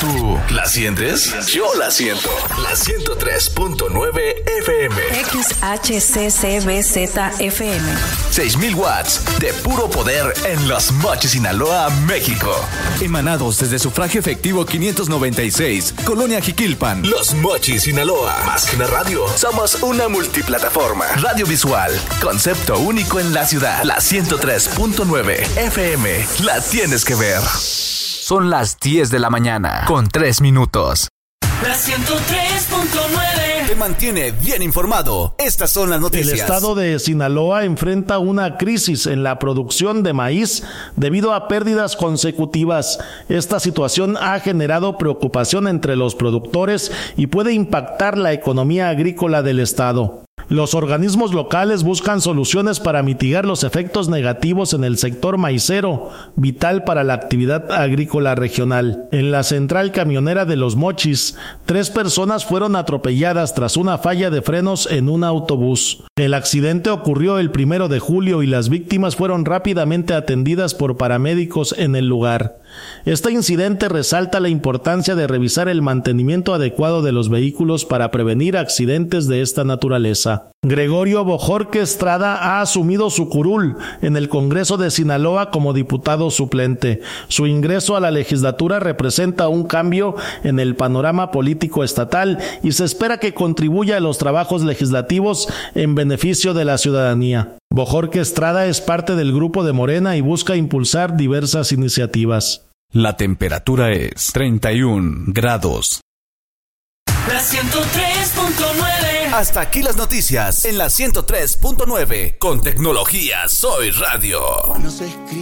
¿Tú la sientes? Yo la siento. La 103.9 FM. XHCCBZ-FM. 6,000 watts de puro poder en Los Mochis, Sinaloa, México. Emanados desde Sufragio Efectivo 596, Colonia Jiquilpan. Los Mochis, Sinaloa. Más que una radio, somos una multiplataforma. Radio visual, concepto único en la ciudad. La 103.9 FM. La tienes que ver. Son las 10 de la mañana, con 3 minutos. La 103.9 te mantiene bien informado. Estas son las noticias. El estado de Sinaloa enfrenta una crisis en la producción de maíz debido a pérdidas consecutivas. Esta situación ha generado preocupación entre los productores y puede impactar la economía agrícola del estado. Los organismos locales buscan soluciones para mitigar los efectos negativos en el sector maicero, vital para la actividad agrícola regional. En la central camionera de Los Mochis, 3 personas fueron atropelladas tras una falla de frenos en un autobús. El accidente ocurrió el 1 de julio y las víctimas fueron rápidamente atendidas por paramédicos en el lugar. Este incidente resalta la importancia de revisar el mantenimiento adecuado de los vehículos para prevenir accidentes de esta naturaleza. Gregorio Bojorque Estrada ha asumido su curul en el Congreso de Sinaloa como diputado suplente. Su ingreso a la legislatura representa un cambio en el panorama político estatal y se espera que contribuya a los trabajos legislativos en beneficio de la ciudadanía. Bojorque Estrada es parte del grupo de Morena y busca impulsar diversas iniciativas. La temperatura es 31 grados. La 103.9. Hasta aquí las noticias en la 103.9. Con tecnología Soy Radio. No se escribe.